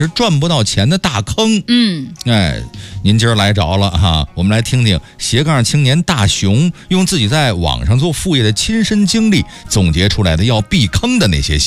是赚不到钱的大坑。您今儿来着了哈，我们来听听斜杠青年大熊用自己在网上做副业的亲身经历总结出来的要避坑的那些